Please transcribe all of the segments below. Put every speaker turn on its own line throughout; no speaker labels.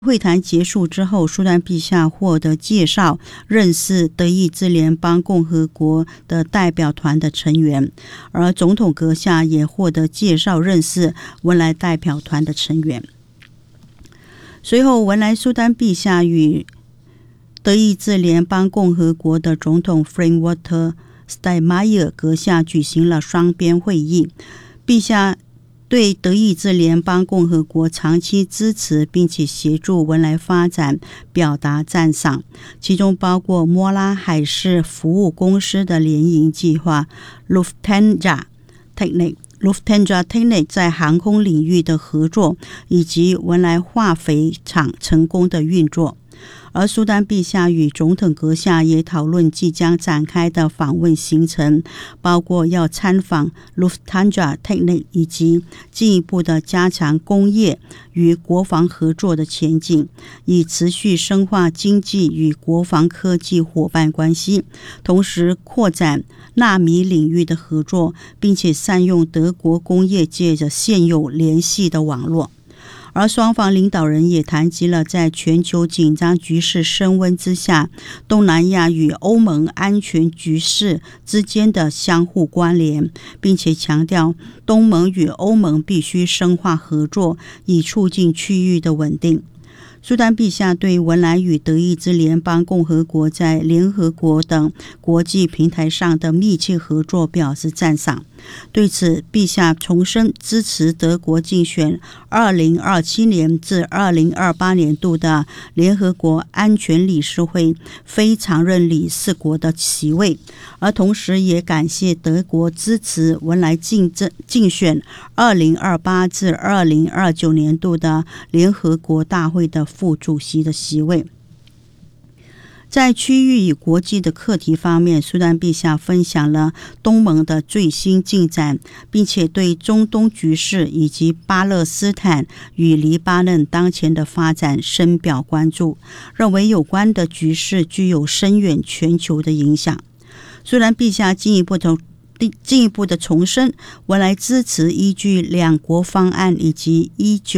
会谈结束之后，苏丹陛下获得介绍认识德意志联邦共和国的代表团的成员，而总统阁下也获得介绍认识文莱代表团的成员。随后，文莱苏丹陛下与德意志联邦共和国的总统 Frank-Walter Steinmeier 阁下举行了双边会议。陛下对德意志联邦共和国长期支持并且协助文莱发展表达赞赏，其中包括莫拉海事服务公司的联营计划 Lufthansa Technik 在航空领域的合作，以及文莱化肥厂成功的运作。而苏丹陛下与总统阁下也讨论即将展开的访问行程，包括要参访 Lufthansa Technik 以及进一步的加强工业与国防合作的前景，以持续深化经济与国防科技伙伴关系，同时扩展纳米领域的合作，并且善用德国工业界的现有联系的网络。而双方领导人也谈及了在全球紧张局势升温之下，东南亚与欧盟安全局势之间的相互关联，并且强调东盟与欧盟必须深化合作，以促进区域的稳定。苏丹陛下对文莱与德意志联邦共和国在联合国等国际平台上的密切合作表示赞赏。对此，陛下重申支持德国竞选2027年至2028年度的联合国安全理事会非常任理事国的席位，而同时也感谢德国支持文莱竞选2028至2029年度的联合国大会的副主席的席位。在区域与国际的课题方面，苏丹陛下分享了东盟的最新进展，并且对中东局势以及巴勒斯坦与黎巴嫩当前的发展深表关注，认为有关的局势具有深远全球的影响。苏丹陛下进一步的重申，文莱支持依据两国方案以及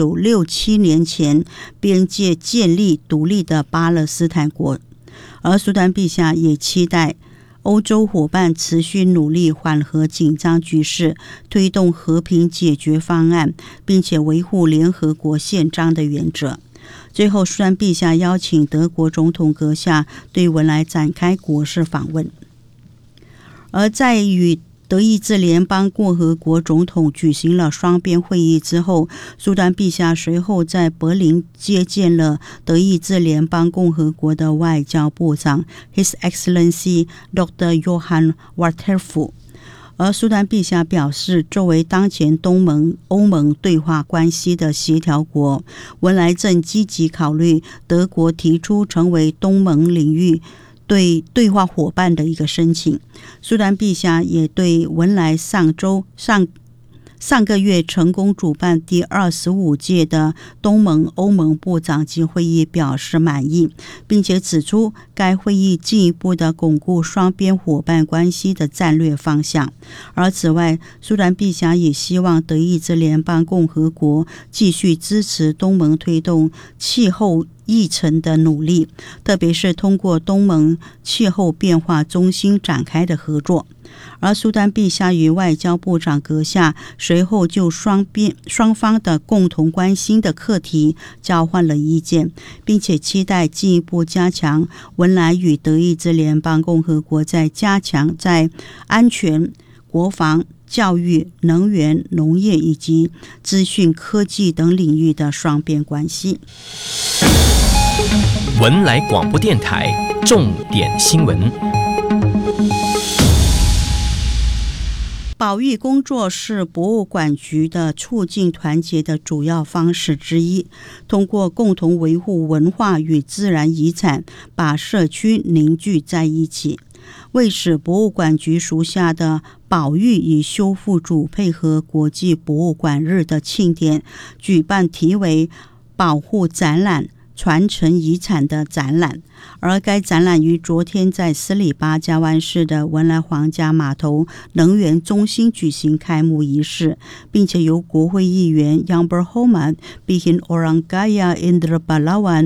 1967年前边界建立独立的巴勒斯坦国。而苏丹陛下也期待欧洲伙伴持续努力缓和紧张局势，推动和平解决方案，并且维护联合国宪章的原则。最后，苏丹陛下邀请德国总统阁下对文莱展开国事访问。而在与德意志联邦共和国总统举行了双边会议之后，苏丹陛下随后在柏林接见了德意志联邦共和国的外交部长 His Excellency Dr. Johann Waterful。而苏丹陛下表示，作为当前东盟欧盟对话关系的协调国，文莱正积极考虑德国提出成为东盟领域对话伙伴的一个申请。苏丹陛下也对文莱上个月成功主办第25届的东盟欧盟部长级会议表示满意，并且指出该会议进一步的巩固双边伙伴关系的战略方向。而此外，苏丹陛下也希望德意志联邦共和国继续支持东盟推动气候议程的努力，特别是通过东盟气候变化中心展开的合作。而苏丹陛下与外交部长阁下随后就双方的共同关心的课题交换了意见，并且期待进一步加强文莱与德意志联邦共和国在安全、国防、教育、能源、农业以及资讯科技等领域的双边关系。
文莱广播电台重点新闻。
保育工作是博物馆局的促进团结的主要方式之一，通过共同维护文化与自然遗产，把社区凝聚在一起。为使博物馆局属下的保育与修复组配合国际博物馆日的庆典，举办题为保护展览、 传承遗产的展览，而该展览于昨天在斯里巴加湾市的文莱皇家码头能源中心举行开幕仪式，并且由国会议员 Yang Berhormat bikin orang kaya Indra Pahlawan